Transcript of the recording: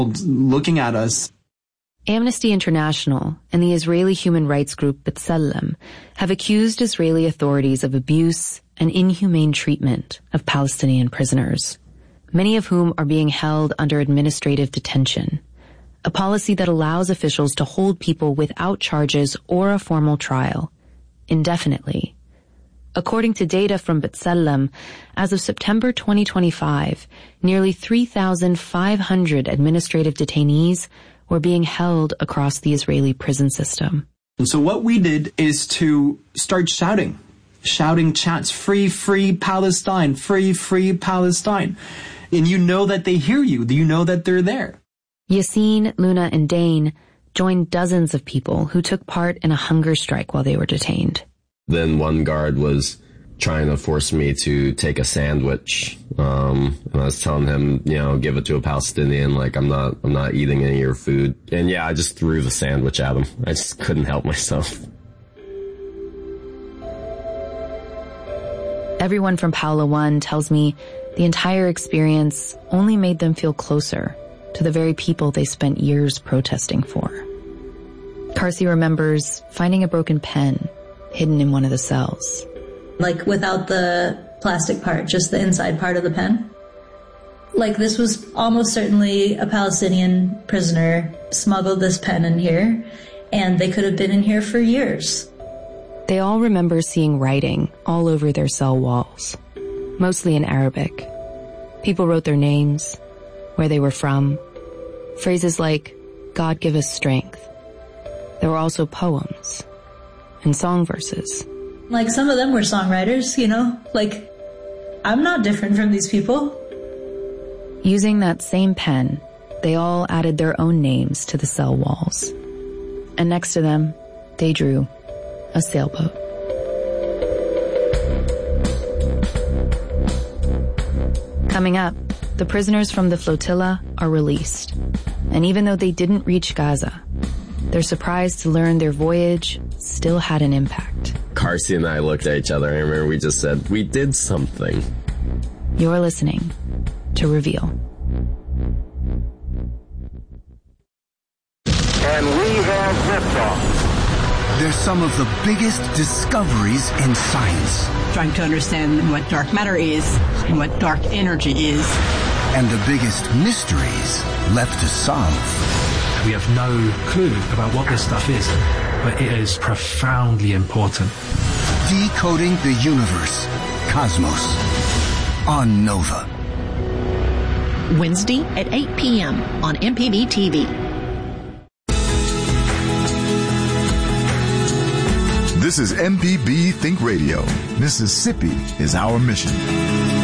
looking at us. Amnesty International and the Israeli human rights group B'Tselem have accused Israeli authorities of abuse and inhumane treatment of Palestinian prisoners, many of whom are being held under administrative detention, a policy that allows officials to hold people without charges or a formal trial, indefinitely. According to data from B'Tselem, as of September 2025, nearly 3,500 administrative detainees were being held across the Israeli prison system. And so what we did is to start shouting chants, free, free Palestine, free, free Palestine. And you know that they hear you. You know that they're there. Yassine, Luna, and Dane joined dozens of people who took part in a hunger strike while they were detained. Then one guard was trying to force me to take a sandwich. And I was telling him, give it to a Palestinian. Like, I'm not eating any of your food. And yeah, I just threw the sandwich at him. I just couldn't help myself. Everyone from Paola 1 tells me the entire experience only made them feel closer to the very people they spent years protesting for. Karsi remembers finding a broken pen hidden in one of the cells. Like, without the plastic part, just the inside part of the pen. Like, this was almost certainly a Palestinian prisoner smuggled this pen in here, and they could have been in here for years. They all remember seeing writing all over their cell walls, mostly in Arabic. People wrote their names, where they were from, phrases like, God give us strength. There were also poems and song verses. Like, some of them were songwriters, like, I'm not different from these people. Using that same pen, they all added their own names to the cell walls. And next to them, they drew a sailboat. Coming up, the prisoners from the flotilla are released. And even though they didn't reach Gaza, they're surprised to learn their voyage still had an impact. Karsi and I looked at each other. I remember we just said, we did something. You're listening to Reveal. And we have liftoff. They're some of the biggest discoveries in science. Trying to understand what dark matter is and what dark energy is. And the biggest mysteries left to solve. We have no clue about what this stuff is, but it is profoundly important. Decoding the universe. Cosmos. On Nova. Wednesday at 8 p.m. on MPB TV. This is MPB Think Radio. Mississippi is our mission.